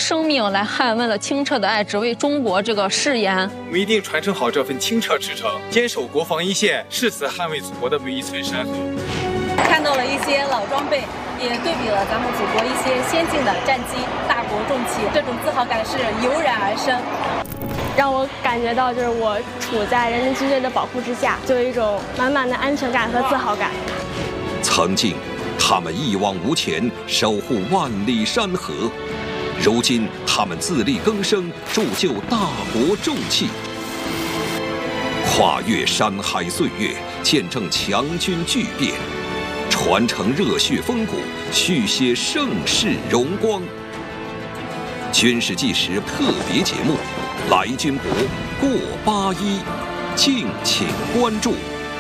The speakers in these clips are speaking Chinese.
生命来捍卫了清澈的爱，只为中国这个誓言。 我们一定传承好这份清澈赤诚，坚守国防一线，誓死捍卫祖国的每一寸山河。 看到了一些老装备，也对比了咱们祖国一些先进的战机，大国重器，这种自豪感是油然而生。 让我感觉到，就是我处在人民军队的保护之下，就有一种满满的安全感和自豪感。 曾经，他们一往无前，守护万里山河；如今，他们自力更生，铸就大国重器。跨越山海岁月，见证强军巨变，传承热血风骨，续写盛世荣光。军事纪实特别节目《来军博过81》，敬请关注。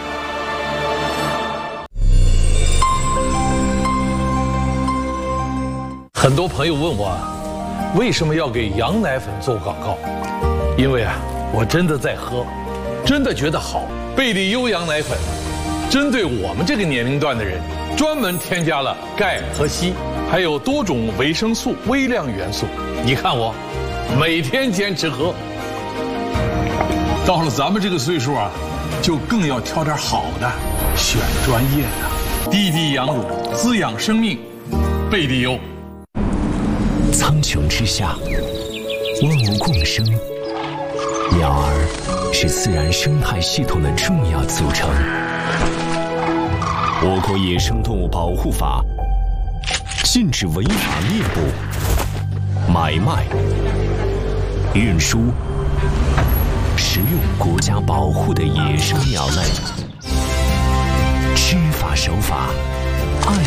很多朋友问我，为什么要给羊奶粉做广告？因为我真的在喝，真的觉得好。贝利优羊奶粉，针对我们这个年龄段的人，专门添加了钙和硒，还有多种维生素、微量元素。你看我，每天坚持喝。到了咱们这个岁数就更要挑点好的，选专业的。滴滴羊乳，滋养生命，贝利优。 苍穹之下，万物共生，鸟儿是自然生态系统的重要组成。我国野生动物保护法禁止违法猎捕、买卖、运输、食用国家保护的野生鸟类。知法守法，爱